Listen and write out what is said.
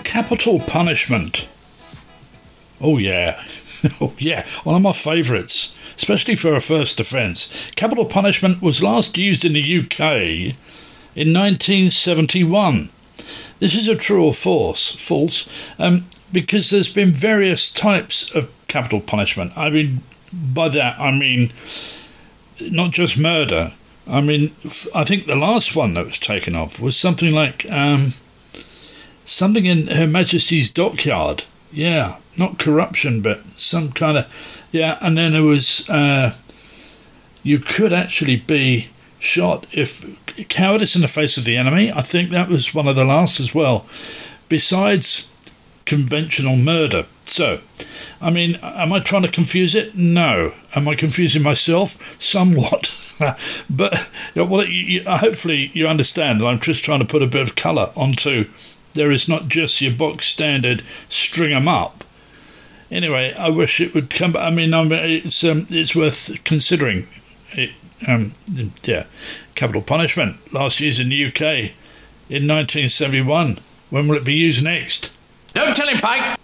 Capital punishment. Oh yeah. Oh yeah, one of my favourites, especially for a first offence. Capital punishment was last used in the UK in 1971. This is a true or false, because there's been various types of capital punishment. I mean, by that I mean not just murder. I mean, I think the last one that was taken off was something like something in Her Majesty's Dockyard. Yeah, not corruption, but some kind of... Yeah, and then there was... you could actually be shot if... Cowardice in the face of the enemy. I think that was one of the last as well. Besides conventional murder. So, I mean, am I trying to confuse it? No. Am I confusing myself? Somewhat. But well, hopefully you understand that I'm just trying to put a bit of colour onto... There is not just your box standard string 'em up. Anyway, I wish it would come. I mean, it's worth considering. Capital punishment last used in the UK in 1971. When will it be used next? Don't tell him, Pike.